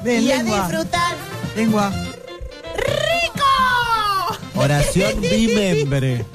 De y lengua. a disfrutar. Lengua. ¡Rico! Oración bimembre.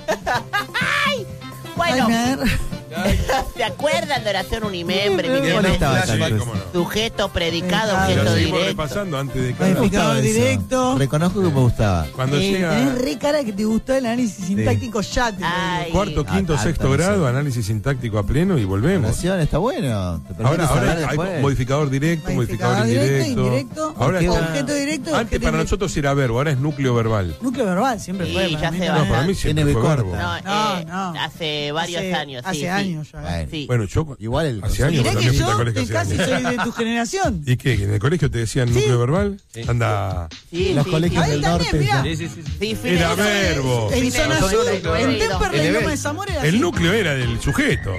Bueno, Ay, ¿se acuerdan de oración unimembre? Sí, ¿Qué molestaba Sí, tanto? cómo no. Sujeto, predicado, Claro. Lo objeto seguimos directo. repasando antes de Ay, cada... Me gustaba eso. directo. Reconozco que me gustaba. Cuando llega Tenés re cara que te gustó el análisis sintáctico ya, te lo digo. Ay, cuarto, quinto, Ah, sexto no sé. grado, análisis sintáctico a pleno y volvemos. Oración está bueno. ¿Te permites Ahora hablar hay después? modificador directo, modificador indirecto. indirecto, Ahora objeto está- directo, Antes objeto para indirecto. nosotros era verbo, ahora es núcleo verbal. Núcleo verbal siempre Sí, fue. ya Para mí se no va. No, para mí Tiene siempre B fue corta. verbo. No, hace varios años. Sí, Hace sí. años ya. Bueno. Sí. Bueno, yo Igual el hace años Mirá también que fui yo al colegio hace casi años. soy de tu generación. ¿Y qué? ¿En el colegio te decían núcleo verbal? Anda. Sí, Los sí, colegios Ahí del también, norte. mirá. ya. Sí, sí, sí. sí, sí, Era fines- verbo. En fines zona del sur, 99, en Temperley, El Loma de Zamora era El así. núcleo era del sujeto.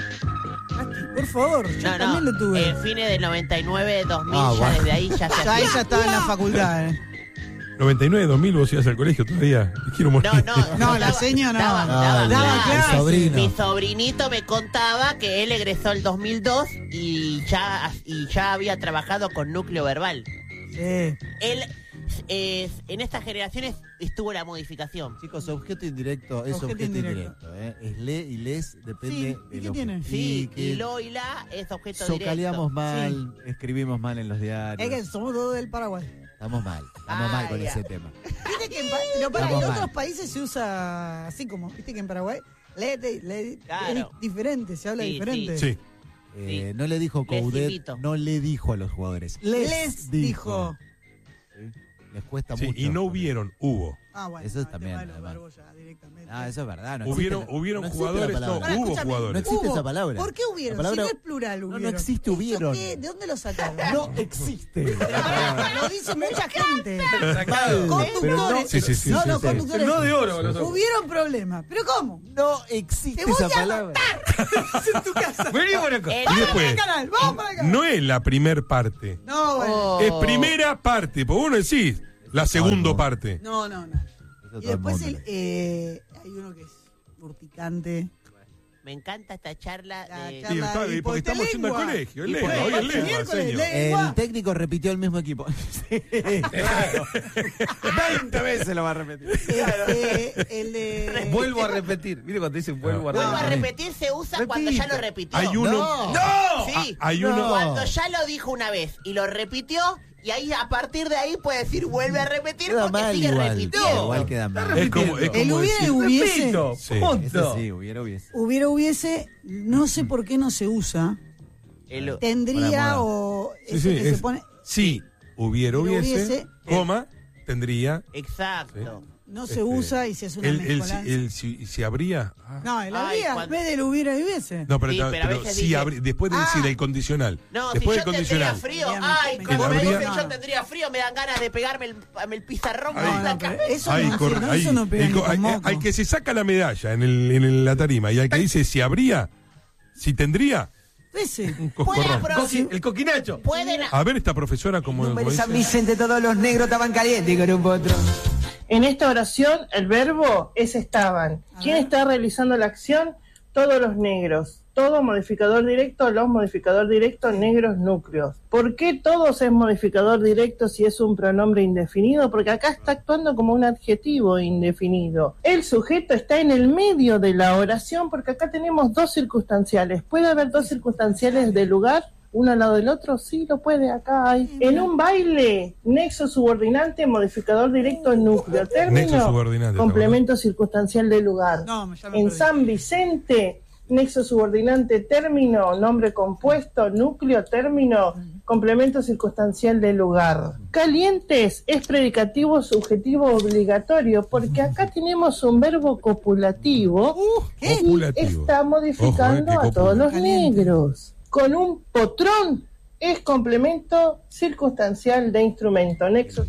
Por favor, yo No, también no, lo tuve. en fines del 99, 2000, Ah, ya bueno. desde ahí ya se Ya ahí hacía. ya estaba en la facultad, 99, 2000 vos ibas al colegio todavía. Me quiero morir. No, la seña no. Daba No, Daba clase. clase. sobrino. Mi sobrinito me contaba que él egresó el 2002 y ya había trabajado con núcleo verbal. Sí. Él, en estas generaciones estuvo la modificación. Chicos, objeto indirecto es Objeto objeto indirecto. indirecto. Es le y les, depende Sí, de ¿y qué lo tiene? Sí, que y lo y la es objeto socaleamos directo. mal, escribimos mal en los Es diarios. que somos todos del Paraguay. Estamos mal con ya. ese tema. Viste que pero para, en Estamos otros mal. países se usa así como, viste que en Paraguay Claro. es diferente, se habla Sí, diferente. Sí. No le dijo Les Coudet, invito. no le dijo a los jugadores. Les dijo. ¿Sí? Les cuesta Sí, mucho. y no hubieron, hubo. Ah, bueno. Eso no, el también, tema de los además. verbos ya directamente. Ah, eso es verdad. No Hubieron existe hubieron no existe la jugadores, no, palabra. Pará, hubo escúchame. jugadores. No existe Hubo. esa palabra. ¿Por qué hubieron? La palabra- Si no es plural, no hubieron. existe ¿Eso hubieron. qué? ¿De dónde lo sacaron? No existe. Lo dice mucha gente. Sacado. Conductores. Pero no- Sí, sí, sí, no, sí, no, sí. conductores. No de oro, los ojos. Hubieron problemas. ¿Pero cómo? No existe Te voy esa a palabra. en tu casa. Vení por acá. El- Y después, Canal, vamos para acá. no es la primer parte. No, bueno. Oh. Es primera parte, porque vos no decís la segunda no. parte. No, no, no. Eso Y todo el después mundo. hay uno que es urticante. Me encanta esta charla La de... charla. Sí, está bien, porque estamos yendo al Lengua. colegio. Es Y lengua, pues, hoy es el lengua, miércoles, señor. lengua. El técnico repitió el mismo equipo. Sí, claro. 20 veces lo va a repetir. El de... Vuelvo a repetir. Mire cuando dicen vuelvo a Vuelvo a repetir. repetir, se usa cuando ya lo repitió. Hay uno. No. Sí, Hay uno. cuando ya lo dijo una vez y lo repitió, y ahí a partir de ahí puede decir vuelve a repetir Queda porque mal sigue igual. repitiendo. Igual queda mal. Es como El hubiera y decir- hubiese. Repito, Sí. Ese punto. sí, hubiese. Hubiese, no sé por qué no se usa. El- Tendría Por o... Sí, ese sí, que es- se pone... Sí, hubiese, Hubiese. coma, tendría. Exacto. No se usa y se hace una mezcolanza. Si habría. No, el Ay, habría, en cuando- vez del hubiera y hubiese. No, pero, Sí, pero a veces sí dice- habría, después de decir el condicional. No, después si del yo tendría condicional. frío, Bien, ay, me como encanta. me dicen Habría- yo tendría frío, me dan ganas de pegarme el pizarrón Ay. con No, la no, pero cabeza. eso Ay, no, cor- no, ay, eso no pega el ni co- con moco. al que se saca la medalla en la tarima y al que dice si habría, si tendría. Ese. Coscorrón. El coquinacho. Pueden A ver esta profesora como dice. Vicente, todos los negros estaban calientes con un potro. En esta oración, el verbo es estaban. ¿Quién está realizando la acción? Todos los negros. Todo modificador directo, los modificador directo, negros, núcleos. ¿Por qué todos es modificador directo si es un pronombre indefinido? Porque acá está actuando como un adjetivo indefinido. El sujeto está en el medio de la oración porque acá tenemos dos circunstanciales. ¿Puede haber dos circunstanciales de lugar? ¿Uno al lado del otro? Sí, lo puede, acá hay. En un baile, nexo subordinante, modificador directo, núcleo. Nexo Término, subordinante, complemento circunstancial de lugar. No, ya me En perdí. San Vicente, nexo subordinante, término, nombre compuesto, núcleo, término, complemento circunstancial de lugar. Calientes es predicativo subjetivo obligatorio, porque acá tenemos un verbo copulativo y Copulativo. está modificando Ojo, que a todos copula. los negros. Con un potrón es complemento circunstancial de instrumento. Nexo.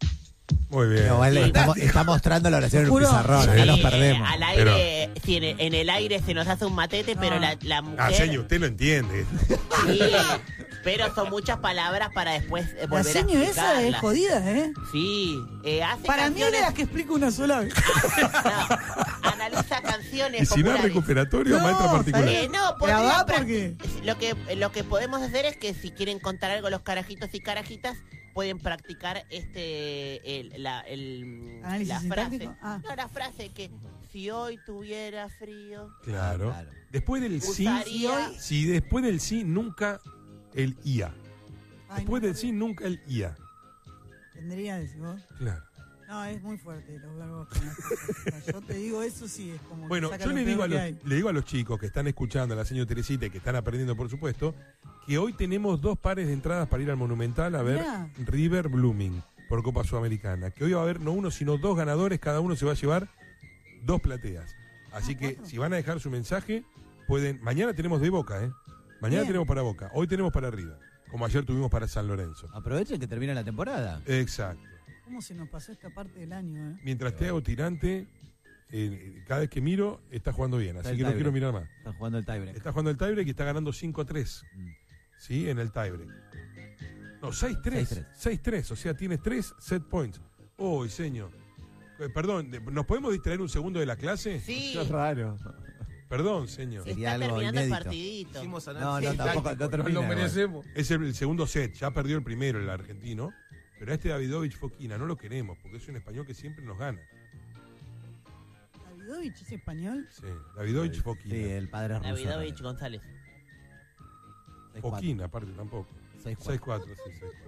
Muy bien. No, vale, está mostrando la oración en el Juro. pizarrón. Acá nos perdemos. Al aire, sí, en el aire se nos hace un matete, pero la mujer... Ah, señor, usted lo entiende. Sí, pero son muchas palabras para después La volver a seño esa es explicarlas. jodida, ¿eh? Sí, hace Para mí es de canciones... las que explico una sola vez. No, analiza usa canciones Y si no es populares. recuperatorio, No, maestra particular. No, Pero va podría porque... lo que podemos hacer es que si quieren contar algo los carajitos y carajitas, pueden practicar la ¿Análisis frase. sintáctico? Ah. No, la frase que si hoy tuviera frío, Claro. Claro. Después del sí, usaría... si después del sí, nunca el IA. Ay, Después no, del sí, nunca el IA. Tendría, decís vos. Claro. No, es muy fuerte los verbos con las cosas. Yo te digo, eso sí es como... Bueno, que saca yo lo le digo, peor que hay. le digo a los chicos que están escuchando a la señora Teresita y que están aprendiendo, por supuesto, que hoy tenemos 2 pares de entradas para ir al Monumental a ver Mirá. River Blooming por Copa Sudamericana. Que hoy va a haber no uno, sino 2 ganadores, cada uno se va a llevar 2 plateas. Así que 4. si van a dejar su mensaje, pueden... Mañana tenemos de Boca, ¿eh? Mañana Bien. tenemos para Boca, hoy tenemos para River, como ayer tuvimos para San Lorenzo. Aprovechen que termina la temporada. Exacto. ¿Cómo se nos pasó esta parte del año, Mientras te hago tirante, cada vez que miro, está jugando bien, Está así el que no tiebreak. quiero mirar más. Están jugando el tiebreak. Está jugando el tiebreak y está ganando 5-3. ¿Sí? En el tiebreak. No, 6-3. 6-3. O sea, tiene 3 set points. Oh, señor. Perdón, ¿nos podemos distraer un segundo de la clase? Sí, Es raro. Perdón, señor. Sería está algo terminando el inédito. partidito. Hicimos No, análisis tampoco, táctico, no termina. lo igual. merecemos. Es el segundo set. Ya perdió el primero, el argentino. Pero a este Davidovich Fokina no lo queremos porque es un español que siempre nos gana. ¿Davidovich es español? Sí, Davidovich Fokina. Sí, el padre es ruso. Davidovich González. 6-4. Fokina, aparte, tampoco. 6-4. 6-4, sí,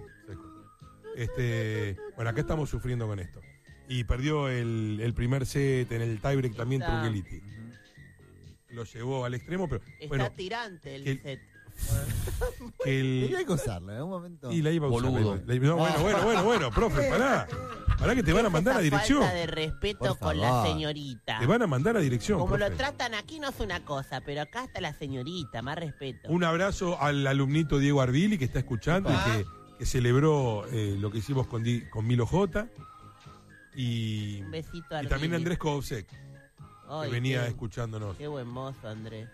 6-4. Bueno, acá estamos sufriendo con esto. Y perdió el primer set en el tiebreak también Está. Trungeliti. Lo llevó al extremo, pero Está bueno, tirante el que- set. que Tenía el... que usarla en un momento. Y la iba a usar. Boludo. No, bueno, profe, pará. Pará que te van a mandar a Esa dirección. falta de respeto Por con la favor. señorita. Te van a mandar a dirección, Como lo profe. tratan aquí no es una cosa, pero acá está la señorita, más respeto. Un abrazo al alumnito Diego Arbili que está escuchando y que celebró lo que hicimos con Milo J. Y, Un besito a y también a Arbili. Andrés Kovsek, que Ay, venía qué- escuchándonos. Qué buen mozo, Andrés.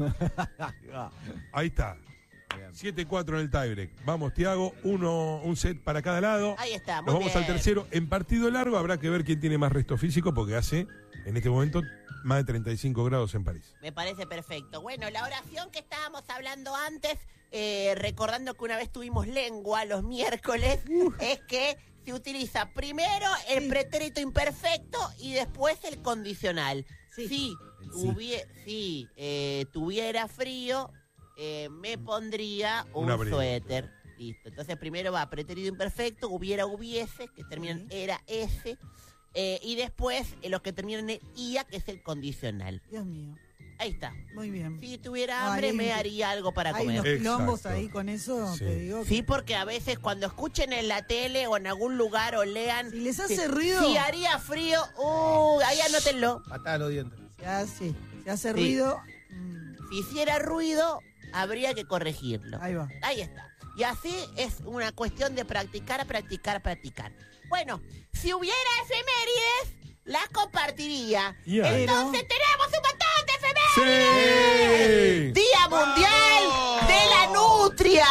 Ahí está. 7-4 en el tiebreak. Vamos, Tiago, un set para cada lado. Ahí está, muy Nos vamos al bien. tercero. En partido largo habrá que ver quién tiene más resto físico porque hace, en este momento, más de 35 grados en París. Me parece perfecto. Bueno, la oración que estábamos hablando antes, recordando que una vez tuvimos lengua los miércoles, es que se utiliza primero el pretérito imperfecto y después el condicional. Sí. Si tuviera frío, me pondría Un un abrigo. suéter. Listo. Entonces primero va pretérito imperfecto, hubiese, que terminan era ese. Y después los que terminan en ia, que es el condicional. Dios mío. Ahí está. Muy bien. Si tuviera Ay, hambre, hay me un- haría algo para Hay unos comer. quilombos Exacto. ahí con eso, Sí. te digo. Sí, porque a veces cuando escuchen en la tele o en algún lugar o lean... Si les hace si- ruido- Si haría frío, ahí anótenlo. Patada a los dientes. Se hace Sí. ruido. Si hiciera ruido, habría que corregirlo. Ahí va. Ahí está. Y así es una cuestión de practicar. Bueno, si hubiera efemérides, las compartiría. Y ahí. Entonces tenemos un montón de efemérides. ¡Sí! Día Mundial de la Nutria.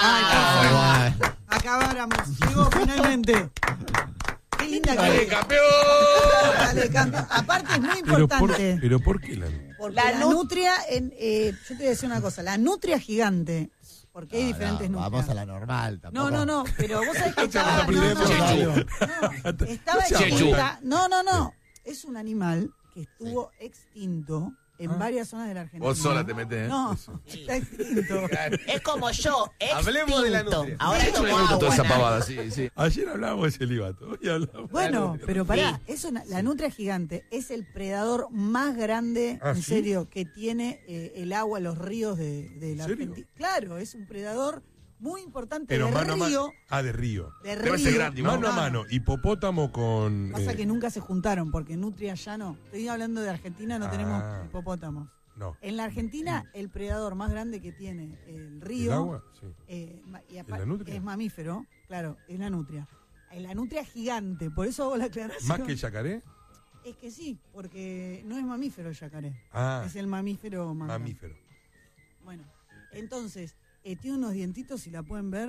Acabáramos. Llegó finalmente. Qué linda que es. ¡Campeón! Dale, campeón. Aparte es muy Pero importante. pero ¿por qué la Porque La la, nu- nutria, yo te voy a decir una cosa, la nutria gigante, porque hay diferentes nutrias. Vamos a la normal. Tampoco. No, pero vos sabés que Ya estaba... vas a aprender no, por algo. estaba Chechu. extinta. No. Es un animal que estuvo extinto en varias zonas de la Argentina. Vos sola te metés, ¿eh? No, Sí. está extinto. Es como yo, Hablemos de la extinto. nutria. Ahora Yo tomo me gusta agua. toda esa nada. pavada, sí. Ayer hablábamos de celibato. Hoy hablamos. Bueno, pero pará, Sí. la nutria gigante es el predador más grande, ¿Ah, en sí? serio, que tiene el agua, los ríos de la serio? Argentina. Claro, es un predador muy importante Pero de mano a río. mano. Ah, de río. De Debe ser río. grande igual. Mano a mano. Hipopótamo con. Pasa que nunca se juntaron, porque nutria ya no. Estoy hablando de Argentina, no tenemos Ah. hipopótamos. No. En la Argentina, el predador más grande que tiene el río ¿El agua? Sí. y la nutria? es mamífero, claro, es la nutria. La nutria gigante, por eso hago la aclaración. ¿Más que el yacaré? Es que sí, porque no es mamífero el yacaré. Ah, Es el mamífero más grande. mamífero. Bueno, entonces, tiene unos dientitos, si la pueden ver,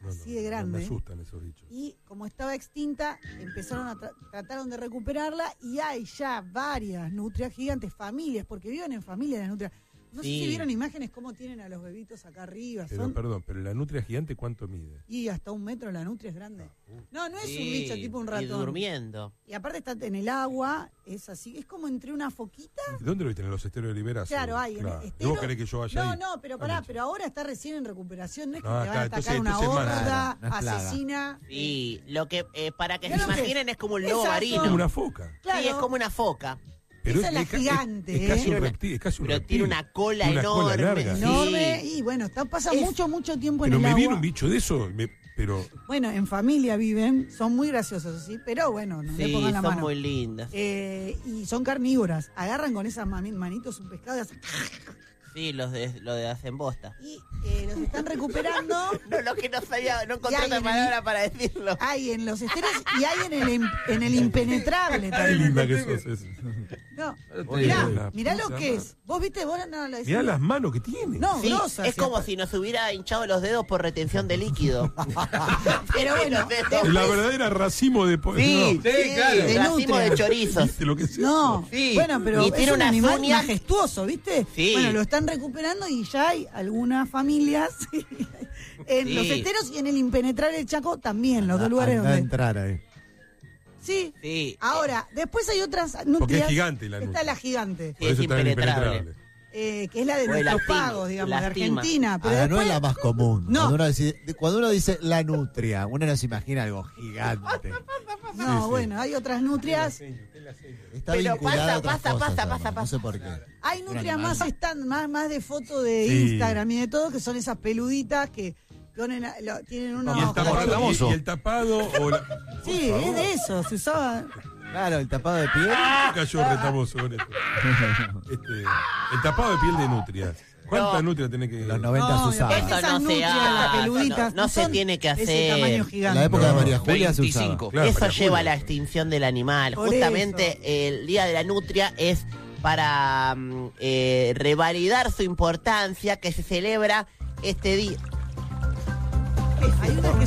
así de Me grande. asustan esos bichos. Y como estaba extinta, empezaron a trataron de recuperarla y hay ya varias nutrias gigantes, familias, porque viven en familias las nutrias. No sé si vieron imágenes cómo tienen a los bebitos acá arriba. Pero perdón, pero la nutria gigante, ¿cuánto mide? Y hasta 1 metro la nutria es grande. No es un bicho tipo un ratón. Y durmiendo. Y aparte está en el agua, es así, es como entre una foquita. ¿Dónde lo viste? En los esteros de Liberace. Claro, hay. Claro. En ¿Y vos querés que yo vaya ahí? No, pero pará, pero ahora está recién en recuperación, no es que Ah, te van a claro, atacar una entonces más horda nada, no es plaga. asesina. Sí, lo que para que se Mirá lo que imaginen es como un lobo Exacto. marino. Como una foca. Claro, Sí, es como una foca. Pero esa es la ca- gigante, es casi ¿eh? un reptil, es casi un Pero reptil. tiene una cola Tiene una cola enorme. larga. Sí. enorme y bueno, pasa Es- mucho tiempo en Pero el me agua. viene un bicho de eso, pero Bueno, en familia viven, son muy graciosos, ¿sí? Pero bueno, no le Sí, pongan la son mano. muy lindas. Y son carnívoras, agarran con esas manitos un pescado y hacen... Sí, lo de hacen bosta. Y los están recuperando. No, lo que no sabía, no encontré Y hay otra en palabra para decirlo. Hay en los esteros y hay en el impenetrable qué también. linda que sos. No, Oye, mirá, la mirá lo puta que madre. es. Vos viste, vos no lo decís. Mirá las manos que tiene. No, Sí, grosas, es sí, como aparte. si nos hubiera hinchado los dedos por retención de líquido. Pero bueno, Los dedos. La verdadera racimo de Sí, no, claro. de racimo nutria. de chorizos. ¿viste lo que es eso? No, Sí. bueno, pero Y es tiene un unas animal uñas. majestuoso, ¿viste? Sí. Bueno, lo están recuperando y ya hay algunas familias en Sí. los esteros y en el impenetrable del Chaco también, los dos lugares Anda a donde... entrar ahí. Sí. Sí. Ahora, después hay otras nutrias. Porque es gigante la Esta nutria. es la gigante, Sí, Por eso es está en el impenetrable. que es la de O nuestros lastima, pagos, digamos, de lastima. Argentina. Pero Ahora, no después, es la más común. No. Cuando uno dice la nutria, uno no se imagina algo gigante. no, bueno, hay otras nutrias. Está Pero vinculada a otras pasa, cosas, pasa, además, pasa, No sé por qué. Hay nutrias más de foto de Sí. Instagram y de todo, que son esas peluditas que ponen, tienen unos... Y el tapado, Tamoso. y el tapado o la... Sí, Por es favor. de eso, se usaba... Claro, el tapado de piel. Cayó retamoso con esto. El tapado de piel de nutria. ¿Cuántas nutrias tenés que...? Los 90 No, se usaba. y aparte Eso esas no se nutrias, hace, las peluditas, no se son tiene que ese hacer. tamaño En gigante. la época de No, María Julia se 25. usaba. Claro, Eso María lleva a Julia. la extinción del animal. Por Justamente el Día de la Nutria es para revalidar su importancia que se celebra este día. Hay unas que